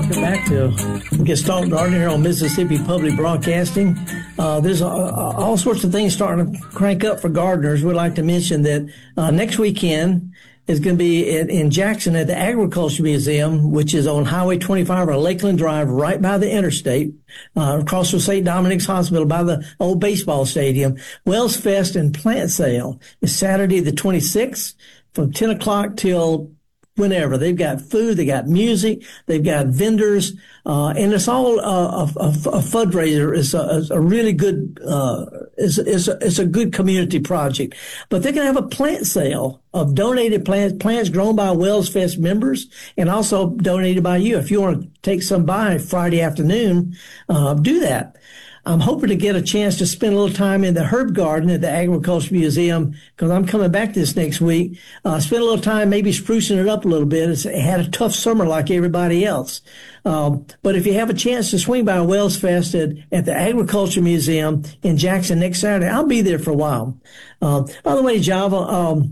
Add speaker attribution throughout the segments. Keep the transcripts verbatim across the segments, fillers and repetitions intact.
Speaker 1: Welcome back to Gestalt Gardening here on Mississippi Public Broadcasting. Uh, there's uh, all sorts of things starting to crank up for gardeners. We'd like to mention that uh, next weekend is going to be in, in Jackson at the Agriculture Museum, which is on Highway twenty-five or Lakeland Drive, right by the interstate, uh, across from Saint Dominic's Hospital by the old baseball stadium. Wells Fest and Plant Sale is Saturday the twenty-sixth from ten o'clock till whenever. They've got food, they got music, they've got vendors, uh, and it's all uh, a, a, a fundraiser. It's a, it's a really good, uh, it's, it's, a, it's a good community project. But they're going to have a plant sale of donated plants, plants grown by Wells Fest members and also donated by you. If you want to take some by Friday afternoon, uh, do that. I'm hoping to get a chance to spend a little time in the herb garden at the Agriculture Museum because I'm coming back this next week. Uh, spend a little time maybe sprucing it up a little bit. It's, it had a tough summer like everybody else. Um, but if you have a chance to swing by Wells Fest at, at the Agriculture Museum in Jackson next Saturday, I'll be there for a while. Uh, by the way, Java, um,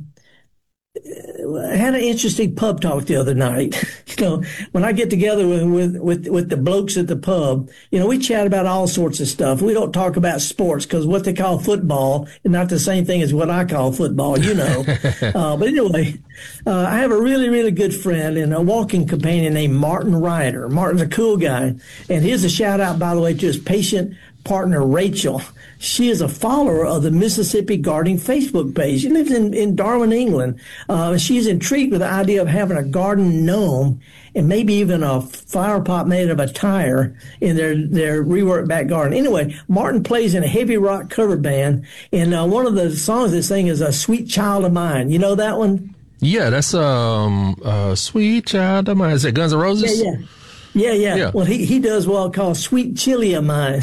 Speaker 1: I had an interesting pub talk the other night. You know, when I get together with, with, with, with the blokes at the pub, you know, we chat about all sorts of stuff. We don't talk about sports because what they call football is not the same thing as what I call football, you know. uh, but anyway, uh, I have a really, really good friend and a walking companion named Martin Ryder. Martin's a cool guy. And here's a shout out, by the way, to his patient partner, Rachel. She is a follower of the Mississippi Gardening Facebook page. She lives in, in Darwin, England. Uh, she's intrigued with the idea of having a garden gnome and maybe even a flower pot made of a tire in their, their reworked back garden. Anyway, Martin plays in a heavy rock cover band, and uh, one of the songs they sing is a Sweet Child of Mine. You know that one?
Speaker 2: Yeah, that's um, uh, Sweet Child of Mine. Is that Guns N' Roses?
Speaker 1: Yeah, yeah. Yeah, yeah. yeah. Well, he, he does what I call Sweet Chili of Mine.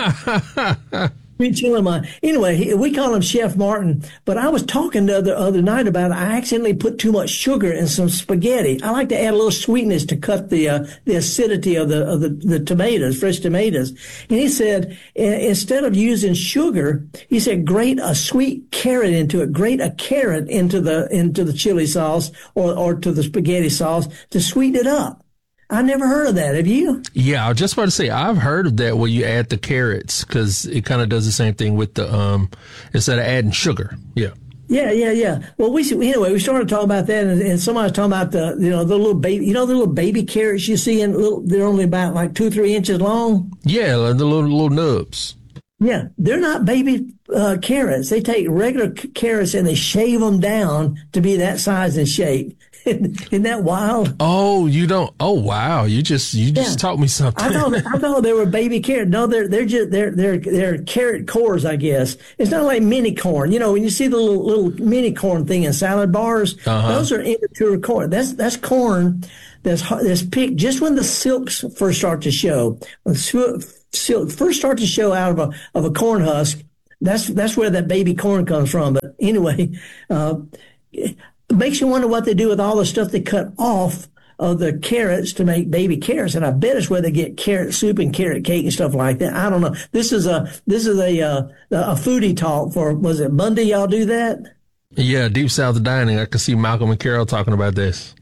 Speaker 1: Sweet Chili of Mine. Anyway, he, we call him Chef Martin, but I was talking the other, other night about it. I accidentally put too much sugar in some spaghetti. I like to add a little sweetness to cut the uh, the acidity of the of the, the tomatoes, fresh tomatoes. And he said, instead of using sugar, he said, grate a sweet carrot into it. Grate a carrot into the into the chili sauce or, or to the spaghetti sauce to sweeten it up. I never heard of that. Have you?
Speaker 2: Yeah, I was just about to say, I've heard of that where you add the carrots because it kind of does the same thing with the, um, instead of adding sugar. Yeah.
Speaker 1: Yeah, yeah, yeah. Well, we anyway, we started talking about that, and, and somebody was talking about the, you know, the little baby, you know, the little baby carrots you see in little, they're only about like two, three inches long.
Speaker 2: Yeah, the little, little nubs.
Speaker 1: Yeah, they're not baby uh, carrots. They take regular c- carrots and they shave them down to be that size and shape. Isn't that wild?
Speaker 2: Oh, you don't. Oh, wow. You just you just yeah. taught me something.
Speaker 1: I thought I thought they were baby carrots. No, they're they're just they're they're they're carrot cores, I guess. It's not like mini corn. You know, when you see the little little mini corn thing in salad bars, uh-huh. those are immature corn. That's that's corn that's that's picked just when the silks first start to show. When silk first start to show out of a of a corn husk, that's that's where that baby corn comes from. But anyway, uh, it makes you wonder what they do with all the stuff they cut off of the carrots to make baby carrots, and I bet it's where they get carrot soup and carrot cake and stuff like that. I don't know. This is a this is a uh, a foodie talk for, was it Monday? Y'all do that?
Speaker 2: Yeah, Deep South Dining. I can see Malcolm and Carol talking about this.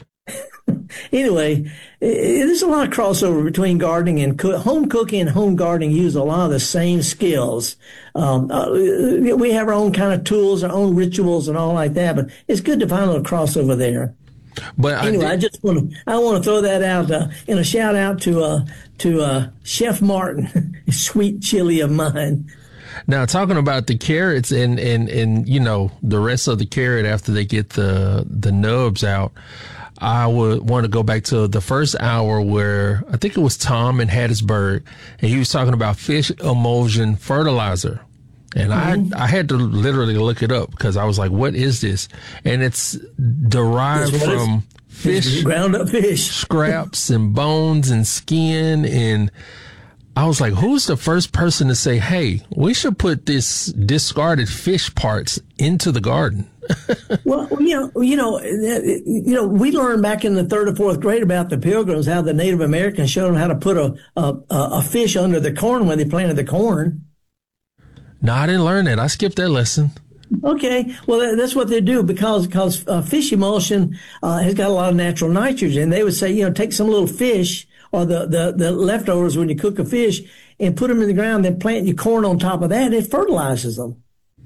Speaker 1: Anyway, it, there's a lot of crossover between gardening and cook, home cooking and home gardening. Use a lot of the same skills. Um, uh, we have our own kind of tools, our own rituals, and all like that. But it's good to find a little crossover there.
Speaker 2: But
Speaker 1: anyway,
Speaker 2: I,
Speaker 1: I just want to I want to throw that out uh, in a shout out to uh, to uh, Chef Martin, Sweet Chili of Mine.
Speaker 2: Now, talking about the carrots and, and, and, you know, the rest of the carrot after they get the the nubs out, I would want to go back to the first hour where I think it was Tom in Hattiesburg, and he was talking about fish emulsion fertilizer. And mm-hmm. I I had to literally look it up because I was like, what is this? And it's derived it's from fish,
Speaker 1: ground up fish
Speaker 2: scraps and bones and skin. And I was like, who's the first person to say, hey, we should put this discarded fish parts into the garden?
Speaker 1: Well, you know, you know, you know, we learned back in the third or fourth grade about the Pilgrims, how the Native Americans showed them how to put a a, a fish under the corn when they planted the corn.
Speaker 2: No, I didn't learn that. I skipped that lesson.
Speaker 1: Okay. Well, that's what they do because because uh, fish emulsion uh, has got a lot of natural nitrogen. They would say, you know, take some little fish or the, the, the leftovers when you cook a fish and put them in the ground, then plant your corn on top of that, it fertilizes them.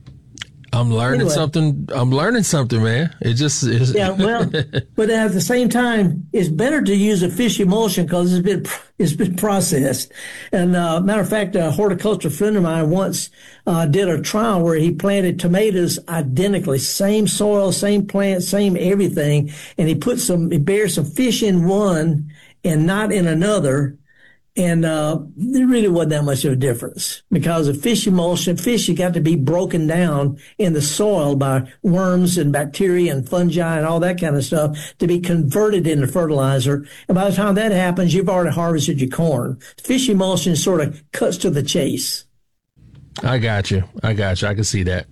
Speaker 2: I'm learning anyway. something. I'm learning something, man. It just is.
Speaker 1: Yeah, well, but at the same time, it's better to use a fish emulsion because it's been it's been processed. And uh, matter of fact, a horticulture friend of mine once uh, did a trial where he planted tomatoes identically, same soil, same plant, same everything, and he put some, he buried some fish in one and not in another. And uh, there really wasn't that much of a difference because of fish emulsion. Fish has got to be broken down in the soil by worms and bacteria and fungi and all that kind of stuff to be converted into fertilizer. And by the time that happens, you've already harvested your corn. Fish emulsion sort of cuts to the chase.
Speaker 2: I got you. I got you. I can see that.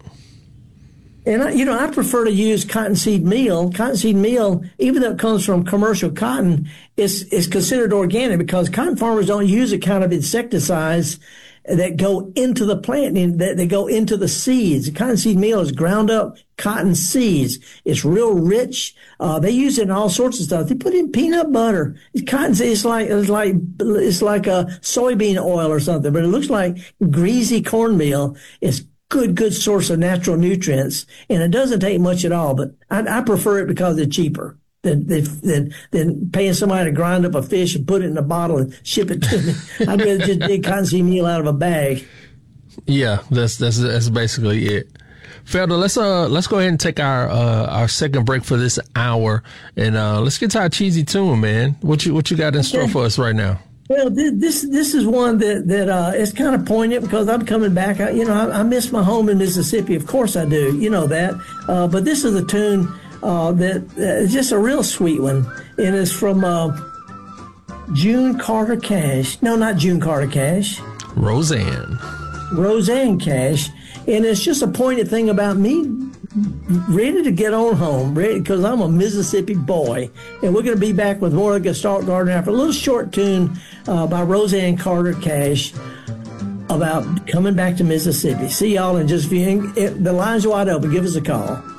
Speaker 1: And, I, you know, I prefer to use cottonseed meal. Cottonseed meal, even though it comes from commercial cotton, is, is considered organic because cotton farmers don't use the kind of insecticides that go into the plant and that they go into the seeds. The cottonseed meal is ground up cotton seeds. It's real rich. Uh, they use it in all sorts of stuff. They put in peanut butter. It's cottonseed. It's like, it's like, it's like a soybean oil or something, but it looks like greasy cornmeal. It's good, good source of natural nutrients, and it doesn't take much at all. But I, I prefer it because it's cheaper than, than than paying somebody to grind up a fish and put it in a bottle and ship it to me. I'd rather just dig cottonseed meal out of a bag.
Speaker 2: Yeah, that's that's that's basically it. Felder, let's uh let's go ahead and take our uh our second break for this hour, and uh let's get to our cheesy tune, man. What you what you got in store for us right now?
Speaker 1: Well, this this is one that that uh, is kind of poignant because I'm coming back. I, you know, I, I miss my home in Mississippi. Of course, I do. You know that. Uh, but this is a tune uh, that uh, is just a real sweet one, and it's from uh, June Carter Cash. No, not June Carter Cash.
Speaker 2: Roseanne.
Speaker 1: Roseanne Cash, and it's just a poignant thing about me. Ready to get on home, because I'm a Mississippi boy. And we're going to be back with more of Gestalt Gardener after a little short tune uh, by Roseanne Carter Cash about coming back to Mississippi. See y'all in just a few. The line's wide open. Give us a call.